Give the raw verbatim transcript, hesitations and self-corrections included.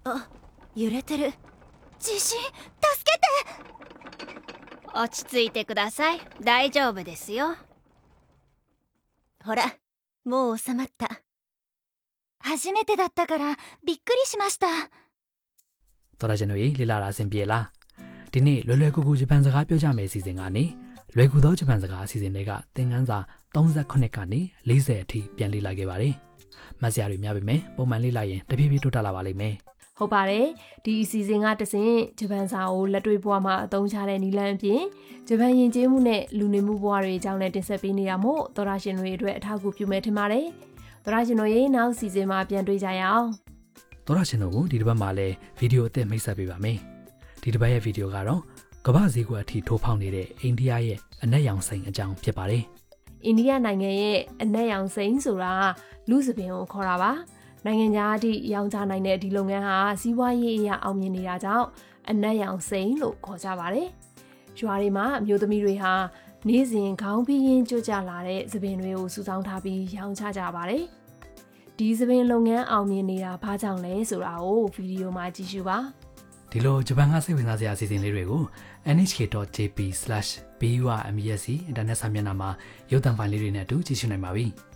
あ、揺れてる。地震、助けて。 落ち着いてください。大丈夫ですよ。 ほら、もう収まった。初めてだったからびっくりしました。 တော်ရရှင်တို့ရေလေလာတာအဆင်ပြေလားဒီနေ့လွယ်လွယ်ကူကူဂျပန်စကားပြောကြမယ့်အစီအစဉ်ကနေလွယ်ကူသောဂျပန်စကားအစီအစဉ်တွေကသင်ခန်းစာthirty-eightကနေfortyအထိပြန်လေ့လာခဲ့ပါတယ်မှတ်စရာတွေများပေမဲ့ပုံမှန်လေ့လာရင်တဖြည်းဖြည်းတိုးတက်လာပါလိမ့်မယ်ဟုတ်ပါတယ်ဒီအစီအစဉ်ကတစဉ်ဂျပန်စာကိုလက်တွေ့ဘဝမှာအသုံးချတဲ့နည်းလမ်းအပြင်ဂျပန်ယဉ်ကျေးမှုနဲ့လူနေမှုဘဝတွေအကြောင်းနဲ့တင်ဆက်ပေးနေတာမို့သောရရှင်တွေအတွက်အထောက်အကူပြုမယ်ထင်ပါတယ်သောရရှင်တို့ရဲ့နောက်စီစဉ်မှာပြန်တွေ့ကြရအောင်တော်ရရှင်တို့ကိုဒီတစ်ပတ်မှာလည်းဗီဒီယိုအသစ်မိတ်ဆက်ပေးပါမယ်ဒီတစ်ပတ်ရဲ့ဗီဒီယိုကတော့ကမ္ဘာဈေးကွက်အထိထိုးဖောက်နေတဲ့အိန္ဒိယရဲ့အနက်ရောင်စိန်အကြောင်းဖြစ်ပါတယ်အိန္ဒိယနိုင်ငံရဲ့အနက်ရောင်စိန်ဆိုတာလူစပင်ကိုခေါ်တာပါနိုင်ငံခြားအထိရောင်းချနိုင်တဲ့ဒီလုပ်ငန်းဟာစီးပွားရေးအရာအောင်မြင်နေတာကြောင့်အနက်ရောင်စိန်လို့ခေါ်ကြပါတယ်ရွာတွေမှာအမျိုးသမီးတွေဟာနေ့စဉ်ခေါင်းပြီးရင်ကြွကြလာတဲ့သပင်တွေကိုစုဆောင်းထားပြီးရောင်းချကြပါတယ်ဒီသပင်လုပ်ငန်းအောင်မြင်နေတာဘာကြောင့်လဲဆိုတာကိုဗီဒီယိုမှာကြည့်ရှုပါဒီလိုဂျပန်ကစိတ်ဝင်စားစရာအစီအစဉ်လေးတွေကို n h k dot j p slash b u r m e s c အင်တာနက်စာမျက်နှာမှာရုပ်သံဖိုင်လေးတွေနဲ့အတူကြည့်ရှုနိုင်ပါပြီ။